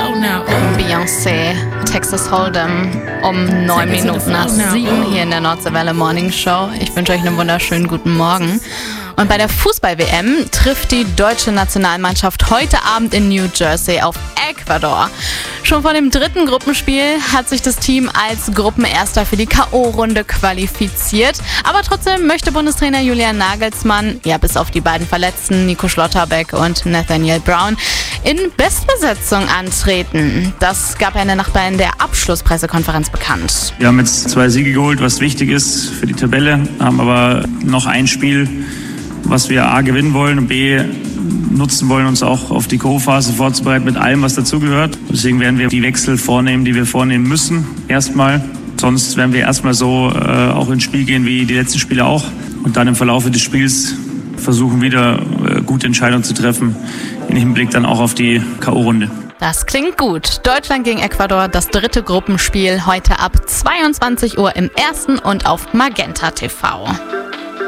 Beyoncé, Texas Hold'em um 9 Minuten nach 7 hier in der Nordseewelle Morning Show. Ich wünsche euch einen wunderschönen guten Morgen. Und bei der Fußball-WM trifft die deutsche Nationalmannschaft heute Abend in New Jersey auf Ecuador. Schon vor dem dritten Gruppenspiel hat sich das Team als Gruppenerster für die K.O.-Runde qualifiziert. Aber trotzdem möchte Bundestrainer Julian Nagelsmann, bis auf die beiden Verletzten Nico Schlotterbeck und Nathaniel Brown, in Bestbesetzung antreten. Das gab er in der Nacht bei der Abschlusspressekonferenz bekannt. Wir haben jetzt 2 Siege geholt, was wichtig ist für die Tabelle, haben aber noch ein Spiel, was wir A gewinnen wollen und B nutzen wollen, uns auch auf die K.O.-Phase vorzubereiten mit allem, was dazugehört. Deswegen werden wir die Wechsel vornehmen, die wir vornehmen müssen, erstmal. Sonst werden wir erstmal so auch ins Spiel gehen wie die letzten Spiele auch und dann im Verlauf des Spiels versuchen wieder gute Entscheidungen zu treffen, im Hinblick dann auch auf die K.O.-Runde. Das klingt gut. Deutschland gegen Ecuador, das dritte Gruppenspiel heute ab 22 Uhr im Ersten und auf Magenta TV.